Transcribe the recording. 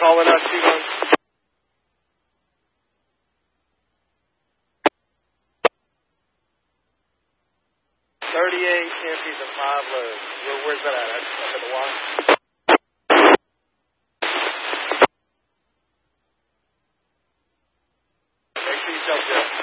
calling us, T-Bone? 38 empties and 5 loads. Where's that at? That's up in the Y? Make sure you tell Jeff.